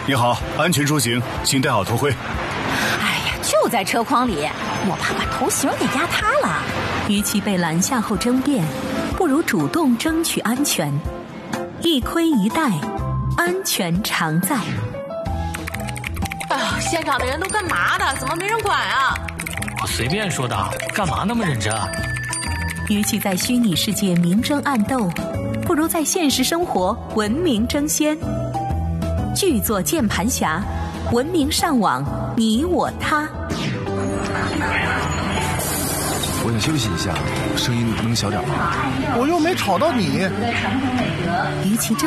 你好，安全出行，请戴好头盔。 哎呀，就在车筐里，我怕把头型给压塌了。 与其被拦下后争辩，不如主动争取安全。一盔一戴，安全常在。 哎呀，现场的人都干嘛的？怎么没人管啊？ 我随便说的，干嘛那么认真啊？ 与其在虚拟世界明争暗斗，不如在现实生活文明争先。巨作键盘侠，文明上网，你我他。 我想休息一下，声音能小点吗？ 我又没吵到你。 与其